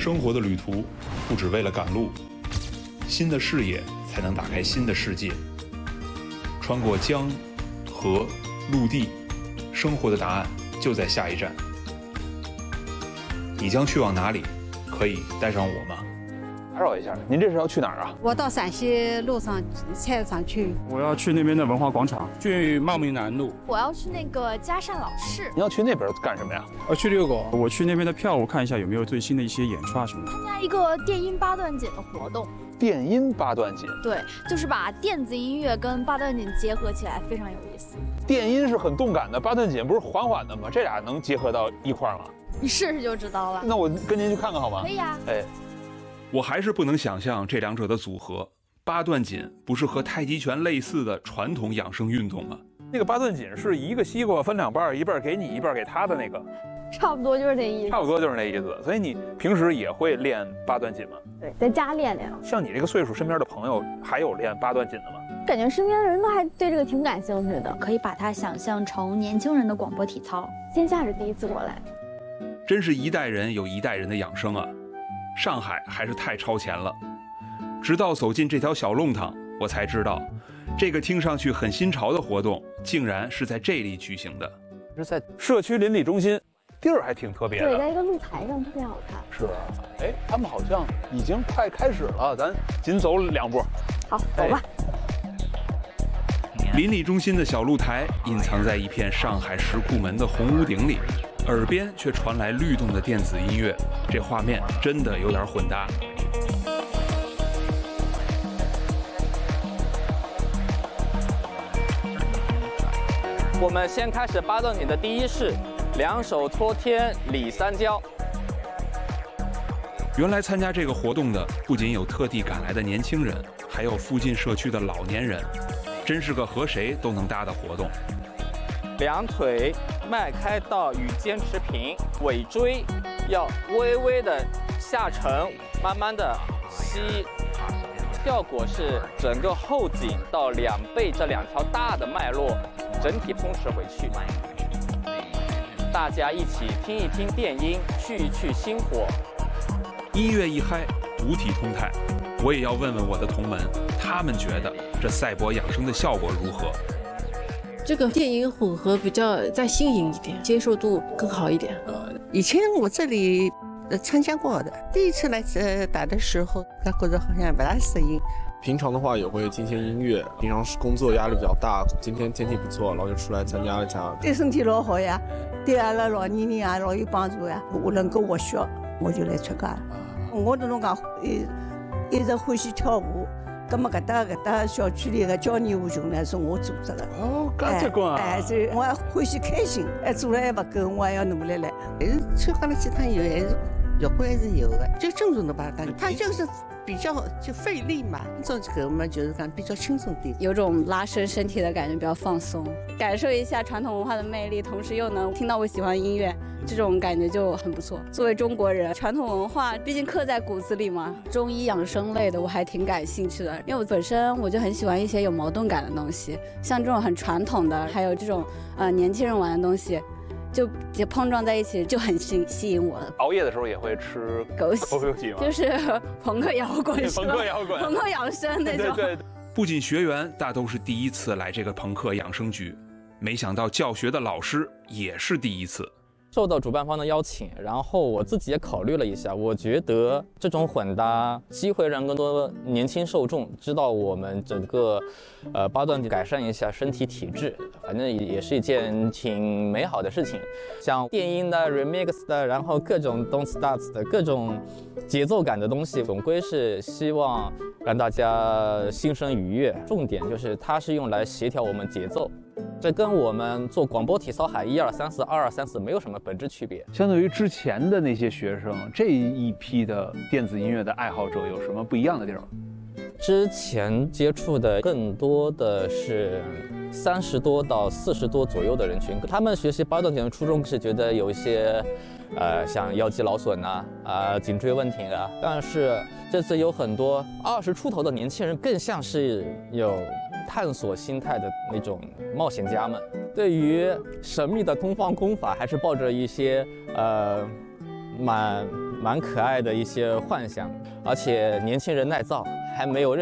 生活的旅途不只为了赶路，新的视野才能打开新的世界。穿过江、河、陆地，生活的答案就在下一站。你将去往哪里？可以带上我吗？ 打扰一下，您这是要去哪儿啊？ 我到陕西路上菜市场去。 我要去那边的文化广场，去茂名南路。 我要去那个嘉善老市。 你要去那边干什么呀？ 去遛狗。我去那边的票，我看一下有没有最新的一些演出啊什么的。 参加一个电音八段锦的活动。 电音八段锦？ 对，就是把电子音乐跟八段锦结合起来，非常有意思。 电音是很动感的，八段锦不是缓缓的吗？这俩能结合到一块儿吗？ 你试试就知道了。 那我跟您去看看好吗？ 可以啊。 哎。 我还是不能想象这两者的组合。八段锦不是和太极拳类似的传统养生运动吗？ 那个八段锦是一个西瓜分两半，一半给你，一半给他的那个。 差不多就是这意思。 差不多就是那意思。所以你平时也会练八段锦吗？ 对，在家练练。 像你这个岁数，身边的朋友还有练八段锦的吗？ 感觉身边的人都还对这个挺感兴趣的，可以把它想象成年轻人的广播体操。线下是第一次过来。 真是一代人有一代人的养生啊！上海还是太超前了。直到走进这条小弄堂，我才知道，这个听上去很新潮的活动，竟然是在这里举行的。 是在社区邻里中心，地儿还挺特别的。 对，在一个露台上，特别好看。 是，哎，他们好像已经快开始了，咱紧走两步。 好，走吧。 邻里中心的小露台隐藏在一片上海石库门的红屋顶里，耳边却传来律动的电子音乐，这画面真的有点混搭。 我们先开始八段锦的第一式，两手托天理三焦。 原来参加这个活动的不仅有特地赶来的年轻人，还有附近社区的老年人，真是个和谁都能搭的活动。 两腿迈开到与肩持平，尾椎要微微的下沉，慢慢的吸。效果是整个后颈到两背这两条大的脉络整体松弛回去。大家一起听一听电音，去一去心火。 音乐一嗨，五体通泰。我也要问问我的同门，他们觉得这赛博养生的效果如何？ 这个电音混合比较再新颖一点，接受度更好一点。 以前我这里参加过的，第一次来打的时候，他觉得好像不大适应。 平常的话也会听些音乐，平常是工作压力比较大，今天天气不错，然后就出来参加一下。 对身体老好呀，对阿拉老年人啊老有帮助呀。我能够活血，我就来参加。我跟侬讲，一直欢喜跳舞。那么搿搭小区里的交谊舞群呢，是我组织的。 哦，搿结棍啊！ 哎，所以我还欢喜开心，还做了还不够，我还要努力来。还是参加了几趟以后，还是效果还是有的。就正宗的吧，它就是比较就费力嘛。做这个嘛，就是讲比较轻松点， 有种拉伸身体的感觉，比较放松，感受一下传统文化的魅力，同时又能听到我喜欢的音乐。这种感觉就很不错。作为中国人，传统文化毕竟刻在骨子里嘛。中医养生类的我还挺感兴趣的，因为我本身我就很喜欢一些有矛盾感的东西，像这种很传统的，还有这种年轻人玩的东西，就碰撞在一起就很吸引我。 熬夜的时候也会吃枸杞吗？就是朋克摇滚， 朋克摇滚， 朋克养生那种。 对。 不仅学员大都是第一次来这个朋克养生局，没想到教学的老师也是第一次。 受到主办方的邀请，然后我自己也考虑了一下，我觉得这种混搭机会让更多年轻受众知道我们整个八段锦，改善一下身体体质，反正也是一件挺美好的事情。像电音的 remix 的，然后各种 don't starts 的各种节奏感的东西，总归是希望让大家心生愉悦。重点就是它是用来协调我们节奏。这跟我们做广播体操喊1、2、3、4、2、2、3、4没有什么本质区别。 相对于之前的那些学生，这一批的电子音乐的爱好者有什么不一样的地儿吗？ 之前接触的更多的是30多到40多左右的人群，他们学习八段锦的初衷是觉得有一些，像腰肌劳损啊，颈椎问题啊，但是这次有很多20出头的年轻人，更像是有探索心态的那种冒险家们，对于神秘的东方功法还是抱着一些蛮蛮可爱的一些幻想，而且年轻人耐造，还没有认